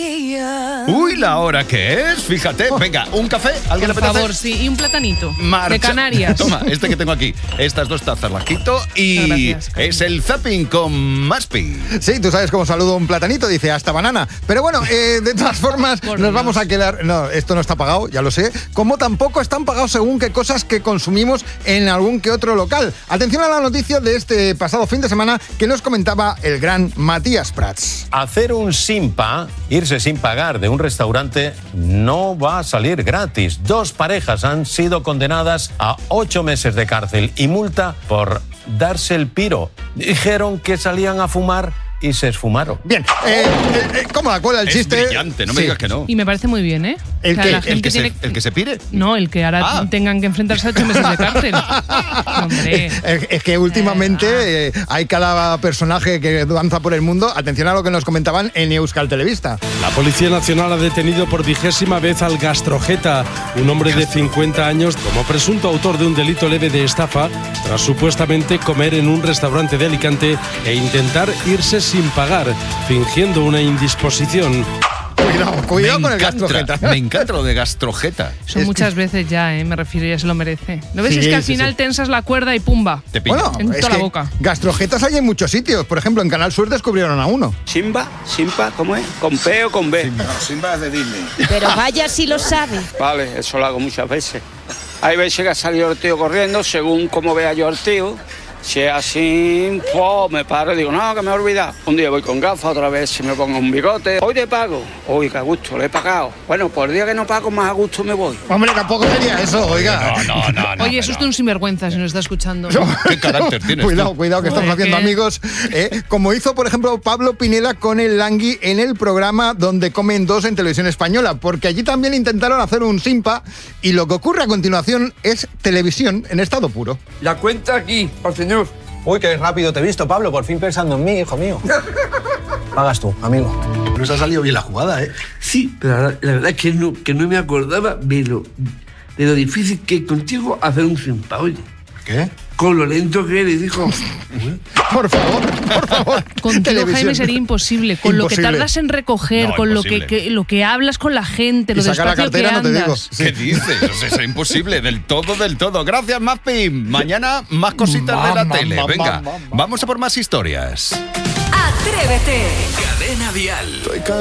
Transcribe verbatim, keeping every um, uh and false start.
Uy, la hora que es, fíjate. Venga, un café, ¿alguien le Por apetece? favor, sí, y un platanito. Marcha. De Canarias. Toma, este que tengo aquí. Estas dos tazas las quito y Gracias, es el zapping con Maspi. Sí, tú sabes cómo saludo un platanito, dice hasta banana. Pero bueno, eh, de todas formas, Por nos Dios. vamos a quedar... No, esto no está pagado, ya lo sé. Como tampoco están pagados según qué cosas que consumimos en algún que otro local. Atención a la noticia de este pasado fin de semana que nos comentaba el gran Matías Prats. Hacer un simpa, irse sin pagar de un restaurante, no va a salir gratis. Dos parejas han sido condenadas a ocho meses de cárcel y multa por darse el piro. Dijeron que salían a fumar y se esfumaron. Bien, eh, eh, eh, ¿cómo la cuela el Es chiste? brillante, no me Sí. digas que no. Y me parece muy bien, ¿eh? ¿El O sea, qué? la ¿El gente ¿El que, se, tiene- ¿El que se pire? No, el que ahora Ah. tengan que enfrentarse a ocho meses de cárcel. Hombre. Es, es que últimamente eh, hay cada personaje que danza por el mundo. Atención a lo que nos comentaban en Euskal Televista. La Policía Nacional ha detenido por vigésima vez al Gastrojeta, un hombre de cincuenta años, como presunto autor de un delito leve de estafa, tras supuestamente comer en un restaurante de Alicante e intentar irse sin pagar, fingiendo una indisposición. Cuidado, cuidado me con el encanta, gastrojeta. Me encanta lo de gastrojeta. Son Es muchas veces ya, ¿eh? Me refiero, ya se lo merece. ¿No ves? Sí, es que al sí, final sí. tensas la cuerda y pumba. Te pilla. Bueno, En es toda la que boca. gastrojetas hay en muchos sitios. Por ejemplo, en Canal Sur descubrieron a uno. Simba, Simba, ¿cómo es? ¿Con P o con B? Simba es de Disney. Pero vaya si lo sabe. Vale, eso lo hago muchas veces. Hay veces que ha salido el tío corriendo, según como vea yo al tío. Si es así, pues me paro y digo, no, que me he olvidado. Un día voy con gafas, otra vez si me pongo un bigote. Hoy te pago. Uy, qué a gusto, le he pagado. Bueno, por el día que no pago, más a gusto me voy. Hombre, tampoco sería eso, oiga. No, no, no, no. Oye, eso es de no. un sinvergüenza si nos está escuchando. ¿Qué carácter tienes Cuidado, tú? cuidado, que estamos Joder, haciendo ¿qué? amigos. ¿eh? Como hizo, por ejemplo, Pablo Pinela con el Langui en el programa Donde comen dos en Televisión Española, porque allí también intentaron hacer un simpa y lo que ocurre a continuación es televisión en estado puro. La cuenta aquí, al señor. Uy, qué rápido te he visto, Pablo. Por fin pensando en mí, hijo mío. Pagas tú, amigo. Nos ha salido bien la jugada, ¿eh? Sí, pero la, la verdad es que no, que no me acordaba de lo, de lo difícil que es contigo hacer un simpa, oye. ¿Qué? Con lo lento que eres, hijo. Por favor, por favor. Contigo, Televisión. Jaime, sería imposible. Con lo Imposible. que tardas en recoger, No, con lo que, imposible. que- lo que hablas con la gente, lo Y sacar la despacio que cartera, no te digo. andas. Sí. ¿Qué dices? O sea, es imposible, del todo, del todo. Gracias, Maspi. Mañana más cositas de la Mamá, tele. mamá, Venga, mamá. vamos a por más historias. Atrévete. Cadena Dial.